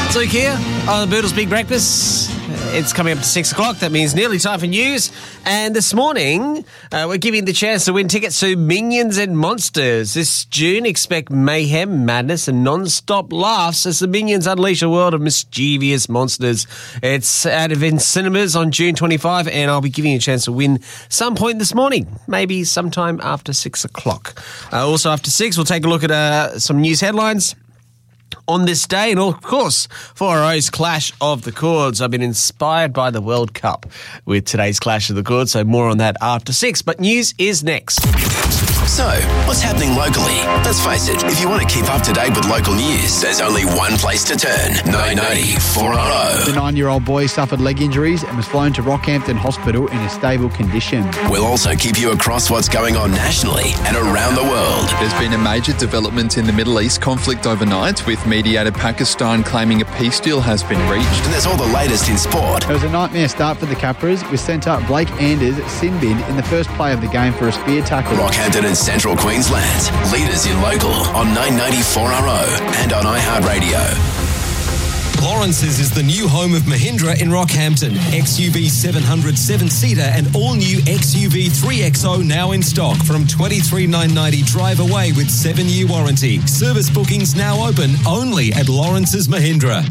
It's Luke here on the Boodles Big Breakfast. It's coming up to 6 o'clock. That means nearly time for news. And this morning, we're giving the chance to win tickets to Minions and Monsters. This June, expect mayhem, madness, and non-stop laughs as the Minions unleash a world of mischievous monsters. It's out of in cinemas on June 25, and I'll be giving you a chance to win some point this morning, maybe sometime after 6 o'clock. Also after 6, we'll take a look at some news headlines on this day, and of course, for our own Clash of the Chords. I've been inspired by the World Cup with today's Clash of the Chords, so more on that after 6. But news is next. So, what's happening locally? Let's face it, if you want to keep up to date with local news, there's only one place to turn. 990 4RO. The 9-year-old boy suffered leg injuries and was flown to Rockhampton Hospital in a stable condition. We'll also keep you across what's going on nationally and around the world. There's been a major development in the Middle East conflict overnight, with mediator Pakistan claiming a peace deal has been reached. And there's all the latest in sport. It was a nightmare start for the Capras, with centre Blake Anders sin-binned in the first play of the game for a spear tackle. Rockhampton and Central Queensland, leaders in local on 990 4RO and on iHeartRadio. Lawrence's is the new home of Mahindra in Rockhampton. XUV 700 7-seater and all-new XUV 3XO now in stock from $23,990 drive away with 7-year warranty. Service bookings now open only at Lawrence's Mahindra.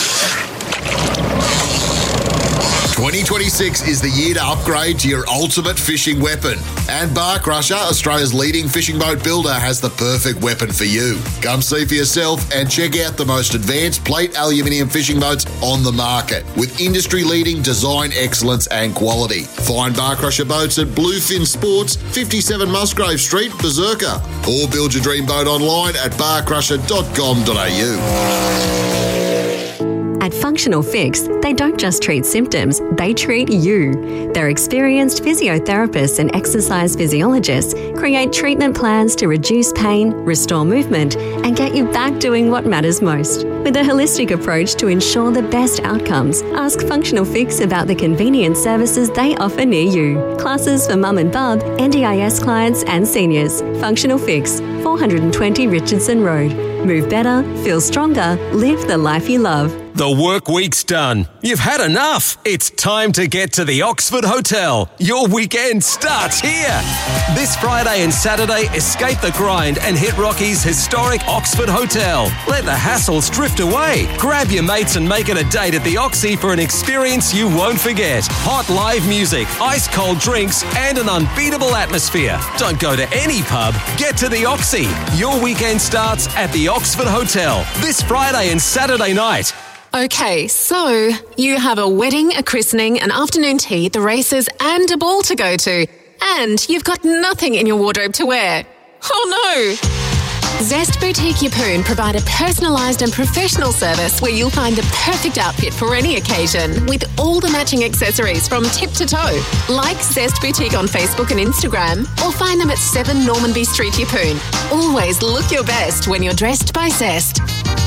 2026 is the year to upgrade to your ultimate fishing weapon. And Bar Crusher, Australia's leading fishing boat builder, has the perfect weapon for you. Come see for yourself and check out the most advanced plate aluminium fishing boats on the market with industry-leading design excellence and quality. Find Bar Crusher boats at Bluefin Sports, 57 Musgrave Street, Berserker. Or build your dream boat online at barcrusher.com.au. At Functional Fix, they don't just treat symptoms, they treat you. Their experienced physiotherapists and exercise physiologists create treatment plans to reduce pain, restore movement, and get you back doing what matters most. With a holistic approach to ensure the best outcomes, ask Functional Fix about the convenient services they offer near you. Classes for mum and bub, NDIS clients and seniors. Functional Fix, 420 Richardson Road. Move better, feel stronger, live the life you love. The work week's done. You've had enough. It's time to get to the Oxford Hotel. Your weekend starts here. This Friday and Saturday, escape the grind and hit Rocky's historic Oxford Hotel. Let the hassles drift away. Grab your mates and make it a date at the Oxy for an experience you won't forget. Hot live music, ice cold drinks, and an unbeatable atmosphere. Don't go to any pub. Get to the Oxy. Your weekend starts at the Oxford Hotel this Friday and Saturday night. Okay, so you have a wedding, a christening, an afternoon tea, the races, and a ball to go to. And you've got nothing in your wardrobe to wear. Oh no! Zest Boutique Yeppoon provide a personalised and professional service where you'll find the perfect outfit for any occasion with all the matching accessories from tip to toe. Like Zest Boutique on Facebook and Instagram or find them at 7 Normanby Street, Yeppoon. Always look your best when you're dressed by Zest.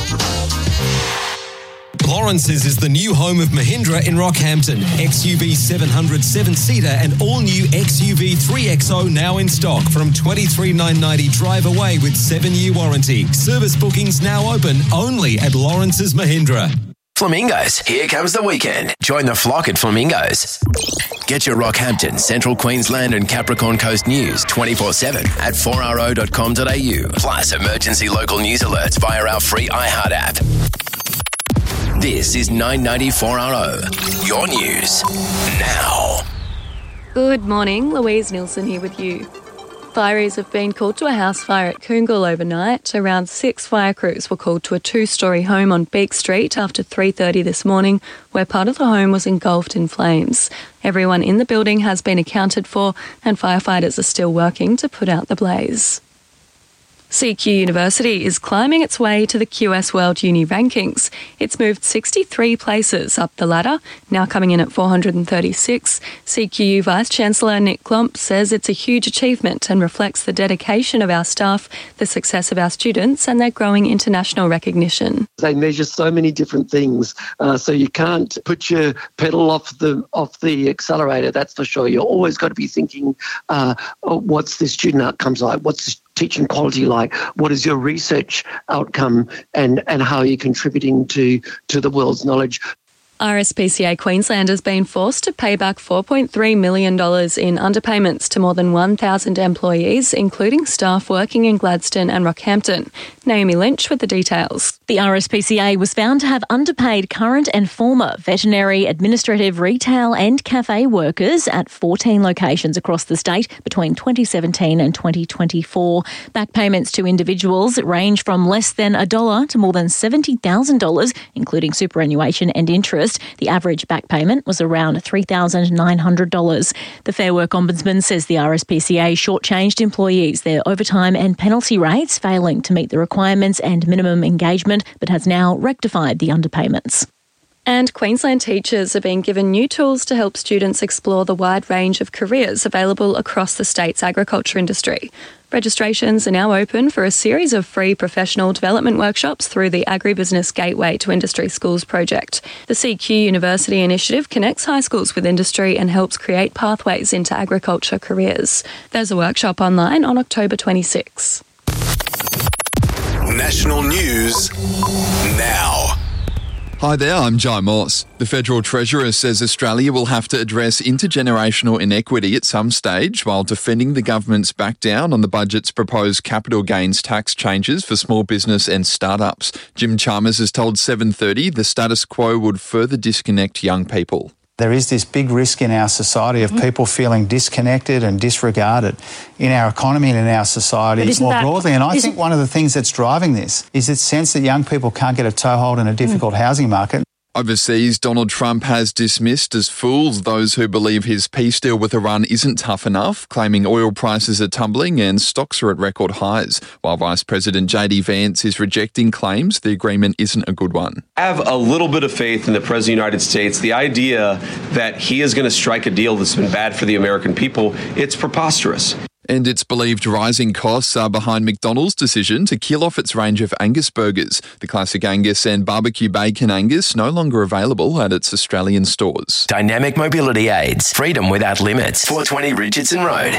Lawrence's is the new home of Mahindra in Rockhampton. XUV 700 7-seater and all-new XUV 3XO now in stock from $23,990 drive away with 7-year warranty. Service bookings now open only at Lawrence's Mahindra. Flamingos, here comes the weekend. Join the flock at Flamingos. Get your Rockhampton, Central Queensland and Capricorn Coast news 24/7 at 4RO.com.au. Plus emergency local news alerts via our free iHeart app. This is 990 4RO. Your news now. Good morning, Louise Nilsson here with you. Fireys have been called to a house fire at Coongal overnight. Around 6 fire crews were called to a 2-storey home on Beak Street after 3:30 this morning, where part of the home was engulfed in flames. Everyone in the building has been accounted for, and firefighters are still working to put out the blaze. CQ University is climbing its way to the QS World Uni rankings. It's moved 63 places up the ladder, now coming in at 436. CQU Vice-Chancellor Nick Klomp says it's a huge achievement and reflects the dedication of our staff, the success of our students and their growing international recognition. They measure so many different things, so you can't put your pedal off the accelerator, that's for sure. You're always got to be thinking, what's the student outcomes like? What's the teaching quality like? What is your research outcome and how are you contributing to the world's knowledge? RSPCA Queensland has been forced to pay back $4.3 million in underpayments to more than 1,000 employees, including staff working in Gladstone and Rockhampton. Naomi Lynch with the details. The RSPCA was found to have underpaid current and former veterinary, administrative, retail and cafe workers at 14 locations across the state between 2017 and 2024. Back payments to individuals range from less than $1 to more than $70,000, including superannuation and interest. The average back payment was around $3,900. The Fair Work Ombudsman says the RSPCA shortchanged employees their overtime and penalty rates, failing to meet the requirements and minimum engagement, but has now rectified the underpayments. And Queensland teachers are being given new tools to help students explore the wide range of careers available across the state's agriculture industry. Registrations are now open for a series of free professional development workshops through the Agribusiness Gateway to Industry Schools project. The CQ University initiative connects high schools with industry and helps create pathways into agriculture careers. There's a workshop online on October 26. National news now. Hi there, I'm Jai Moss. The Federal Treasurer says Australia will have to address intergenerational inequity at some stage while defending the government's back down on the budget's proposed capital gains tax changes for small business and startups. Jim Chalmers has told 7:30 the status quo would further disconnect young people. There is this big risk in our society of people feeling disconnected and disregarded in our economy and in our society more broadly. And I think one of the things that's driving this is its sense that young people can't get a toehold in a difficult housing market. Overseas, Donald Trump has dismissed as fools those who believe his peace deal with Iran isn't tough enough, claiming oil prices are tumbling and stocks are at record highs, while Vice President JD Vance is rejecting claims the agreement isn't a good one. I have a little bit of faith in the President of the United States. The idea that he is going to strike a deal that's been bad for the American people, it's preposterous. And it's believed rising costs are behind McDonald's decision to kill off its range of Angus burgers. The classic Angus and barbecue bacon Angus no longer available at its Australian stores. Dynamic mobility aids. Freedom without limits. 420 Richardson Road.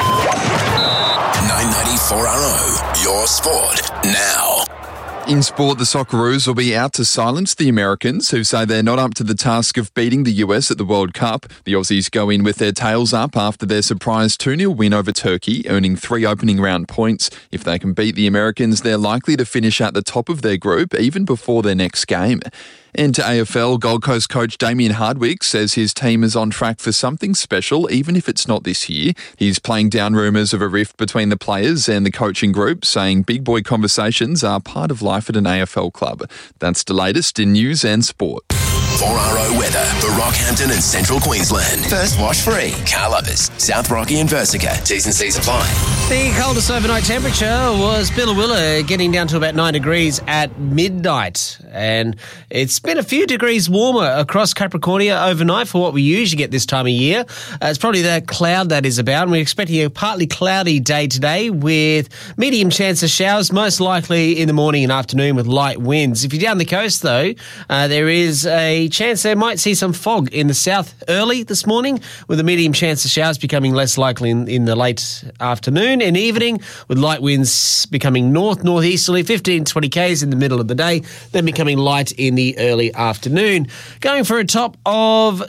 994RO. Your sport now. In sport, the Socceroos will be out to silence the Americans, who say they're not up to the task of beating the US at the World Cup. The Aussies go in with their tails up after their surprise 2-0 win over Turkey, earning 3 opening round points. If they can beat the Americans, they're likely to finish at the top of their group even before their next game. And to AFL, Gold Coast coach Damien Hardwick says his team is on track for something special, even if it's not this year. He's playing down rumours of a rift between the players and the coaching group, saying big boy conversations are part of life at an AFL club. That's the latest in news and sport. 4RO weather for Rockhampton and Central Queensland. First wash free. Car lovers, South Rocky and Versica. T's and C's apply. The coldest overnight temperature was Billawilla, getting down to about 9 degrees at midnight. And it's been a few degrees warmer across Capricornia overnight for what we usually get this time of year. It's probably that cloud that is about. And we're expecting a partly cloudy day today with medium chance of showers, most likely in the morning and afternoon with light winds. If you're down the coast, though, there is a chance there might see some fog in the south early this morning, with a medium chance of showers becoming less likely in the late afternoon and evening, with light winds becoming northeasterly, 15 to 20 k's in the middle of the day, then becoming light in the early afternoon. Going for a top of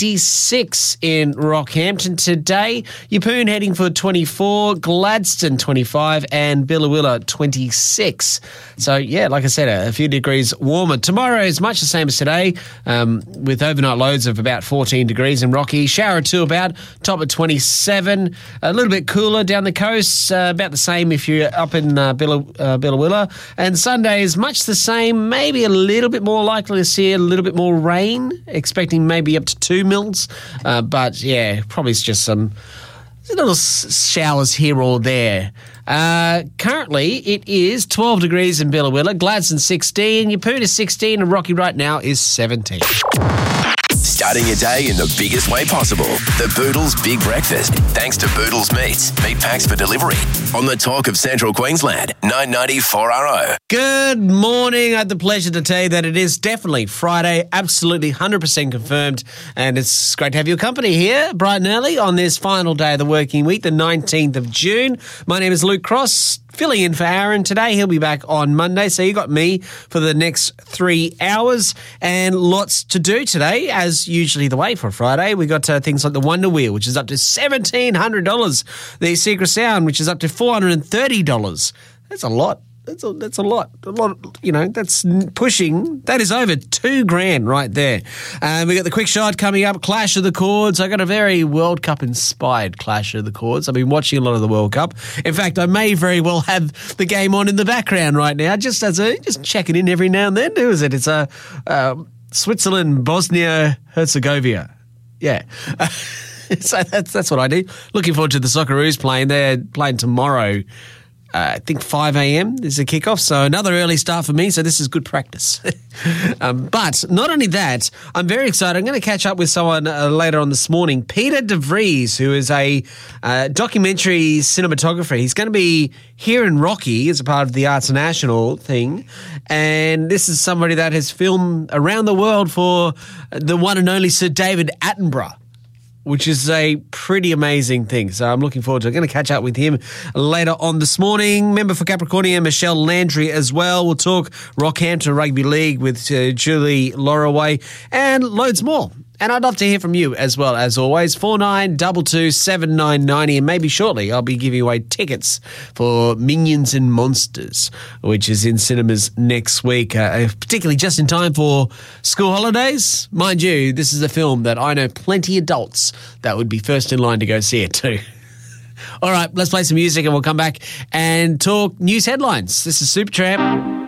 26 in Rockhampton today. Yeppoon heading for 24, Gladstone 25 and Billawilla 26. So, yeah, like I said, a few degrees warmer. Tomorrow is much the same as today, with overnight lows of about 14 degrees in Rocky. Shower or two about, top of 27. A little bit cooler down the coast, about the same if you're up in Billawilla. And Sunday is much the same, maybe a little bit more likely to see a little bit more rain, expecting maybe up to 2 mils. But, yeah, probably it's just some little showers here or there. Currently, it is 12 degrees in Billawilla, Gladstone 16, Yeppoon is 16, and Rocky right now is 17. Starting your day in the biggest way possible. The Boodles Big Breakfast. Thanks to Boodles Meats. Meat packs for delivery. On the talk of Central Queensland. 994RO. Good morning. I had the pleasure to tell you that it is definitely Friday. Absolutely 100% confirmed. And it's great to have your company here, bright and early, on this final day of the working week, the 19th of June. My name is Luke Cross. filling in for Aaron today. He'll be back on Monday. So you got me for the next 3 hours and lots to do today, as usually the way for a Friday. We got things like the Wonder Wheel, which is up to $1,700. The Secret Sound, which is up to $430. That's a lot. That's a lot. That's pushing. That is over $2,000 right there. We got the Quick Shot coming up, Clash of the Chords. I got a very World Cup inspired Clash of the Chords. I've been watching a lot of the World Cup. In fact, I may very well have the game on in the background right now, just checking in every now and then. Who is it? It's Switzerland, Bosnia, Herzegovina. Yeah. So that's what I do. Looking forward to the Socceroos playing. They're playing tomorrow. I think 5 a.m. is the kickoff, so another early start for me, so this is good practice. But not only that, I'm very excited. I'm going to catch up with someone later on this morning, Peter de Vries, who is a documentary cinematographer. He's going to be here in Rocky as a part of the Arts National thing, and this is somebody that has filmed around the world for the one and only Sir David Attenborough, which is a pretty amazing thing. So I'm looking forward to it. I'm going to catch up with him later on this morning. Member for Capricornia, Michelle Landry as well. We'll talk Rockhampton Rugby League with Julie Loraway and loads more. And I'd love to hear from you as well, as always. 49227990. And maybe shortly I'll be giving away tickets for Minions and Monsters, which is in cinemas next week, particularly just in time for school holidays. Mind you, this is a film that I know plenty of adults that would be first in line to go see it too. All right, let's play some music and we'll come back and talk news headlines. This is Supertramp.